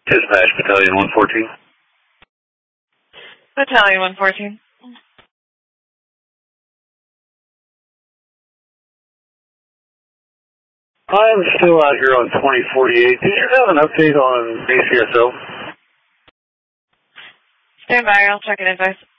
Dispatch, Battalion 114. Battalion 114. I'm still out here on 2048. Did you have an update on ACSO? Stand by, I'll check an advice.